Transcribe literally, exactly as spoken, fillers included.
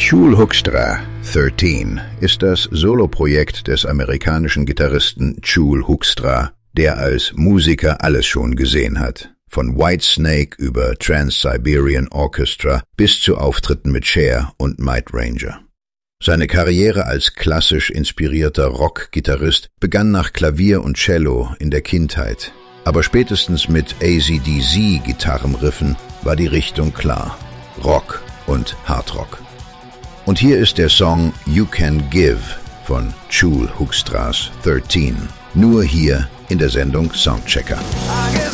Chul Hoekstra, dreizehn, ist das Soloprojekt des amerikanischen Gitarristen Chul Hoekstra, der als Musiker alles schon gesehen hat. Von Whitesnake über Trans-Siberian Orchestra bis zu Auftritten mit Cher und Might Ranger. Seine Karriere als klassisch inspirierter Rock-Gitarrist begann nach Klavier und Cello in der Kindheit. Aber spätestens mit A C D C-Gitarrenriffen war die Richtung klar. Rock und Hardrock. Und hier ist der Song You Can Give von Chul Hoekstra's dreizehn. Nur hier in der Sendung Soundchecker.